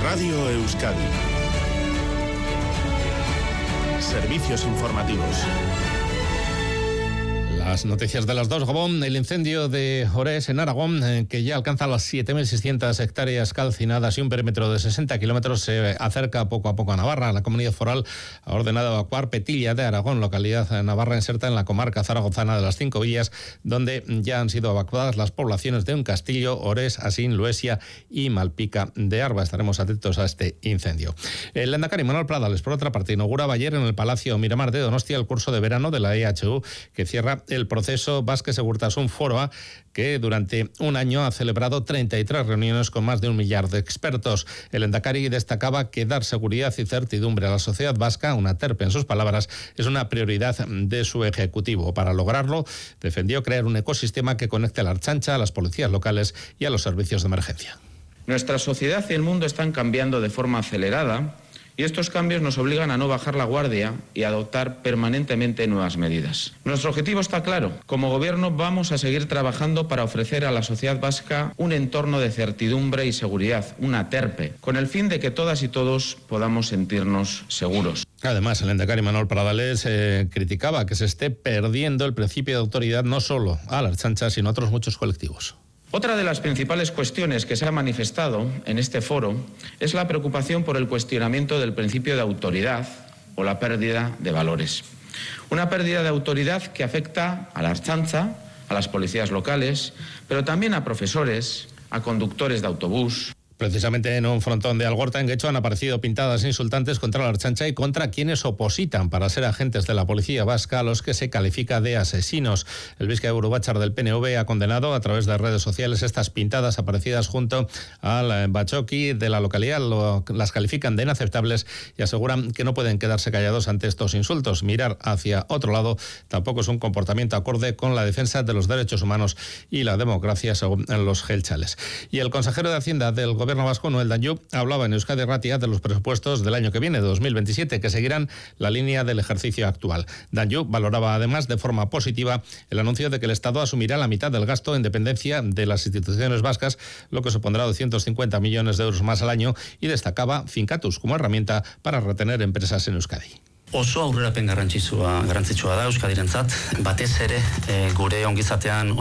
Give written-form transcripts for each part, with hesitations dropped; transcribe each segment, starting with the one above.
Radio Euskadi. Servicios informativos. Las noticias de las 2, Gabón. El incendio de Orés en Aragón, que ya alcanza las 7.600 hectáreas calcinadas y un perímetro de 60 kilómetros, se acerca poco a poco a Navarra. La comunidad foral ha ordenado evacuar Petilla de Aragón, localidad navarra inserta en la comarca zaragozana de las Cinco Villas, donde ya han sido evacuadas las poblaciones de Un Castillo, Orés, Asín, Luesia y Malpica de Arba. Estaremos atentos a este incendio. El lehendakari Manuel Pradales, por otra parte, inauguraba ayer en el Palacio Miramar de Donostia el curso de verano de la EHU, que cierra el proceso Basque Segurtasun Foroa, que durante un año ha celebrado 33 reuniones con más de 1 millar de expertos. El lehendakari destacaba que dar seguridad y certidumbre a la sociedad vasca, una terpe en sus palabras, es una prioridad de su ejecutivo. Para lograrlo, defendió crear un ecosistema que conecte a la Ertzaintza, a las policías locales y a los servicios de emergencia. Nuestra sociedad y el mundo están cambiando de forma acelerada y estos cambios nos obligan a no bajar la guardia y a adoptar permanentemente nuevas medidas. Nuestro objetivo está claro. Como Gobierno vamos a seguir trabajando para ofrecer a la sociedad vasca un entorno de certidumbre y seguridad, una terpe, con el fin de que todas y todos podamos sentirnos seguros. Además, el lehendakari Manuel Pradales criticaba que se esté perdiendo el principio de autoridad no solo a la Ertzaintza, sino a otros muchos colectivos. Otra de las principales cuestiones que se ha manifestado en este foro es la preocupación por el cuestionamiento del principio de autoridad o la pérdida de valores. Una pérdida de autoridad que afecta a la Ertzaintza, a las policías locales, pero también a profesores, a conductores de autobús. Precisamente en un frontón de Algorta, en Guecho, han aparecido pintadas insultantes contra la Ertzaintza y contra quienes opositan para ser agentes de la policía vasca, a los que se califica de asesinos. El Bizkaia Burubachar del PNV ha condenado a través de redes sociales estas pintadas aparecidas junto al Bachoqui de la localidad. Las califican de inaceptables y aseguran que no pueden quedarse callados ante estos insultos. Mirar hacia otro lado tampoco es un comportamiento acorde con la defensa de los derechos humanos y la democracia, según los gelchales. Y el consejero de Hacienda del Gobierno vasco, Noel Danjou, hablaba en Euskadi Ratia de los presupuestos del año que viene, de 2027, que seguirán la línea del ejercicio actual. Danjou valoraba además de forma positiva el anuncio de que el Estado asumirá la mitad del gasto en dependencia de las instituciones vascas, lo que supondrá 250 millones de euros más al año, y destacaba Fincatus como herramienta para retener empresas en Euskadi. Oso aurrerapen garrantzitsua da Euskadirentzat, batez ere gure ongizatean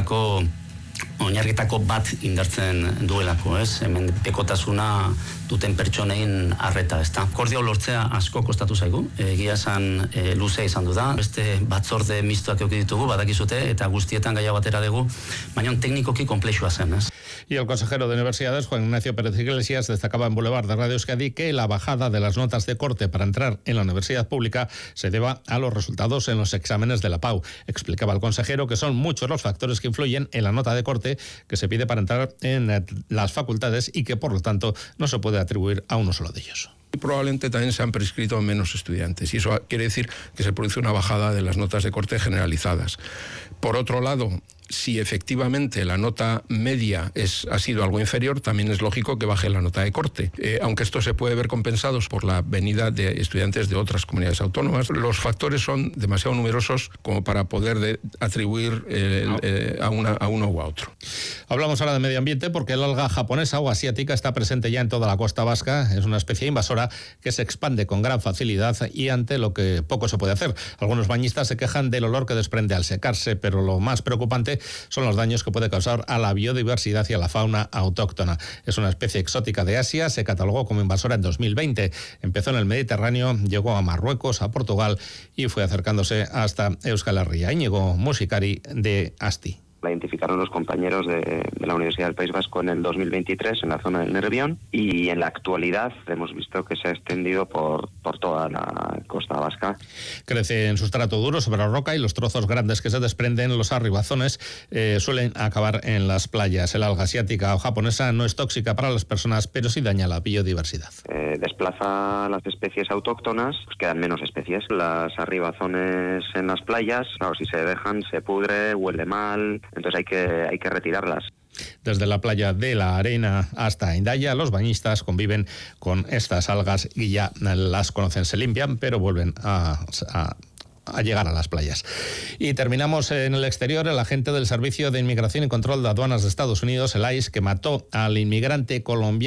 oinarritako bat indartzen duelako, ez? Hemen pekotasuna duten pertsonein arreta, ezta? Akordio lortzea asko kostatu zaigu, egia esan luzea izan du da, beste batzorde mistoak eduki ditugu, badakizute, eta guztietan gaia batera dugu, baina teknikoki konplexua zen, ez? Y el consejero de Universidades, Juan Ignacio Pérez Iglesias, destacaba en Boulevard de Radio Euskadi que la bajada de las notas de corte para entrar en la universidad pública se deba a los resultados en los exámenes de la PAU. Explicaba el consejero que son muchos los factores que influyen en la nota de corte que se pide para entrar en las facultades y que, por lo tanto, no se puede atribuir a uno solo de ellos. Probablemente también se han prescrito menos estudiantes y eso quiere decir que se produce una bajada de las notas de corte generalizadas. Por otro lado, si efectivamente la nota media ha sido algo inferior, también es lógico que baje la nota de corte. Aunque esto se puede ver compensados por la venida de estudiantes de otras comunidades autónomas, los factores son demasiado numerosos como para poder atribuir a uno u a otro. Hablamos ahora de medio ambiente porque el alga japonesa o asiática está presente ya en toda la costa vasca. Es una especie invasora que se expande con gran facilidad y ante lo que poco se puede hacer. Algunos bañistas se quejan del olor que desprende al secarse, pero lo más preocupante son los daños que puede causar a la biodiversidad y a la fauna autóctona. Es una especie exótica de Asia, se catalogó como invasora en 2020. Empezó en el Mediterráneo, llegó a Marruecos, a Portugal y fue acercándose hasta Euskal Herria. Íñigo Musikari de Asti. La identificaron los compañeros de la Universidad del País Vasco en el 2023 en la zona del Nervión y en la actualidad hemos visto que se ha extendido por toda la costa vasca. Crece en sustrato duro sobre la roca y los trozos grandes que se desprenden, los arribazones, suelen acabar en las playas. El alga asiática o japonesa no es tóxica para las personas, pero sí daña la biodiversidad. Desplaza las especies autóctonas, pues quedan menos especies. Las arribazones en las playas, claro, si se dejan se pudre, huele mal. Entonces hay que retirarlas. Desde la playa de la Arena hasta Hendaya, los bañistas conviven con estas algas y ya las conocen, se limpian, pero vuelven a llegar a las playas. Y terminamos en el exterior. El agente del Servicio de Inmigración y Control de Aduanas de Estados Unidos, el ICE, que mató al inmigrante colombiano